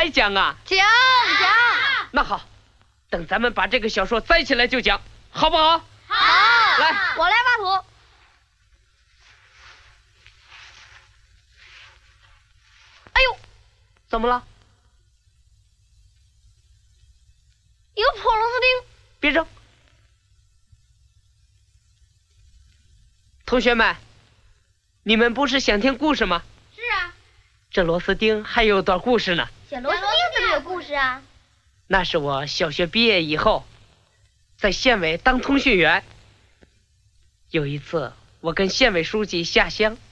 还讲啊？ 讲。 那好，等咱们把这个小说栽起来就讲，好不好？ 好。 来， 我来挖土。哎呦， 怎么了？ 有破螺丝钉。 别扔。同学们，你们不是想听故事吗？ 是啊。 这螺丝钉还有段故事呢。 小螺丝钉怎么有故事啊？ 那是我小学毕业以后，在县委当通讯员。有一次，我跟县委书记下乡，